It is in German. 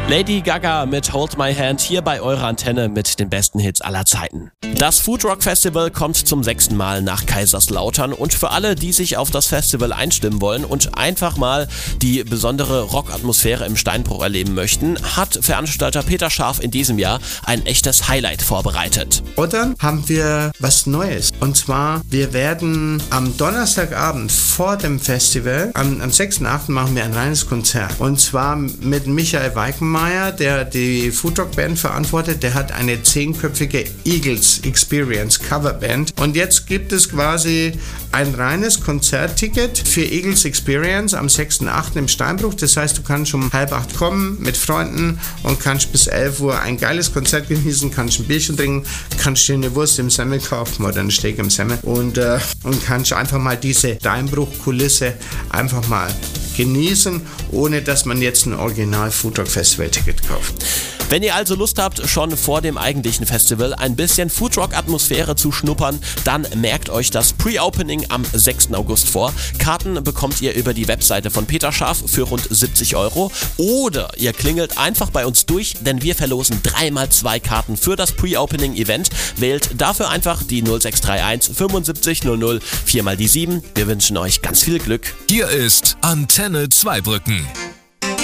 Lady Gaga mit Hold My Hand hier bei eurer Antenne mit den besten Hits aller Zeiten. Das Foodrock Festival kommt zum 6. Mal nach Kaiserslautern und für alle, die sich auf das Festival einstimmen wollen und einfach mal die besondere Rockatmosphäre im Steinbruch erleben möchten, hat Veranstalter Peter Scharf in diesem Jahr ein echtes Highlight vorbereitet. Und dann haben wir was Neues. Und zwar, wir werden am Donnerstagabend vor dem Festival, am 6.8. machen wir ein reines Konzert. Und zwar mit Michael Weikenmeier, der die Foodrock-Band verantwortet. Der hat eine 10-köpfige Eagles Experience Coverband. Und jetzt gibt es quasi ein reines Konzertticket für Eagles Experience am 6.8. im Steinbruch. Das heißt, du kannst um 7:30 kommen mit Freunden und kannst bis 11 Uhr ein geiles Konzert genießen, kannst ein Bierchen trinken, kannst dir eine Wurst im Semmel kaufen oder einen Steak im Semmel und kannst einfach mal diese Steinbruch-Kulisse einfach mal genießen, ohne dass man jetzt ein Original Foodrock Festival Ticket kauft. Wenn ihr also Lust habt, schon vor dem eigentlichen Festival ein bisschen Foodrock-Atmosphäre zu schnuppern, dann merkt euch das Pre-Opening am 6. August vor. Karten bekommt ihr über die Webseite von Peter Scharf für rund 70 € oder ihr klingelt einfach bei uns durch, denn wir verlosen 3x2 Karten für das Pre-Opening-Event. Wählt dafür einfach die 0631 75 00 4x7. Wir wünschen euch ganz viel Glück. Hier ist Antenne Zweibrücken.